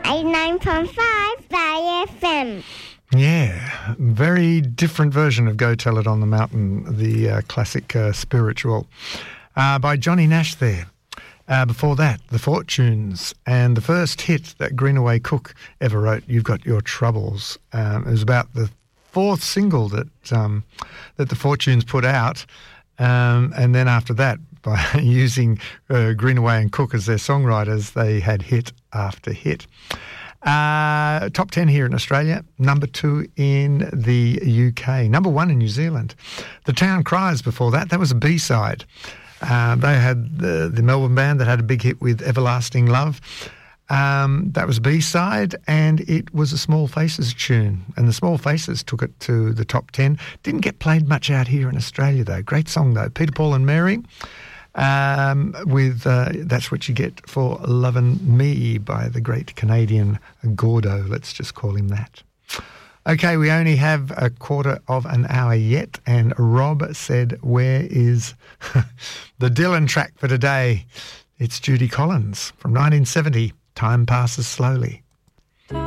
89.5 Bay FM. Yeah, very different version of Go Tell It on the Mountain, the classic spiritual, by Johnny Nash there. Before that, The Fortunes, and the first hit that Greenaway Cook ever wrote, You've Got Your Troubles. It was about the fourth single that the Fortunes put out, and then after that, by using Greenaway and Cook as their songwriters, they had hit after hit. Top 10 here in Australia, number 2 in the UK, number 1 in New Zealand. The Town Criers before that was a B-side. They had the Melbourne band that had a big hit with Everlasting Love. That was a B-side, and it was a Small Faces tune. And the Small Faces took it to the top 10. Didn't get played much out here in Australia, though. Great song, though. Peter, Paul and Mary with That's What You Get for Lovin' Me by the great Canadian Gordo. Let's just call him that. Okay, we only have a quarter of an hour yet, and Rob said, where is the Dylan track for today? It's Judy Collins from 1970, Time Passes Slowly.